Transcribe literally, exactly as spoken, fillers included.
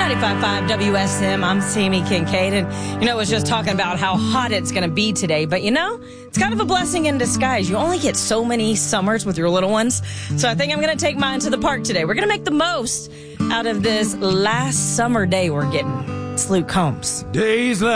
ninety-five point five W S M, I'm Sammy Kincaid, and, you know, I was just talking about how hot it's going to be today, but, you know, it's kind of a blessing in disguise. You only get so many summers with your little ones, so I think I'm going to take mine to the park today. We're going to make the most out of this last summer day we're getting. It's Luke Combs. Days like